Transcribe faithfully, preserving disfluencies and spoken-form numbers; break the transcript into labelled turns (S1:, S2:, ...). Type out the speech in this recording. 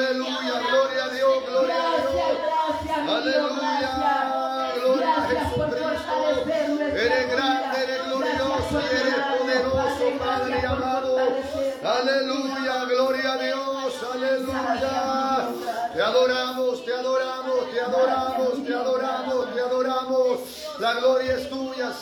S1: Aleluya, gloria a Dios, gloria a Dios. Aleluya, gloria a Jesucristo. Eres grande, eres glorioso y eres poderoso, Padre amado. Aleluya, gloria a Dios, aleluya. Te adoramos, te adoramos, te adoramos, te adoramos, te adoramos. La gloria es tuya,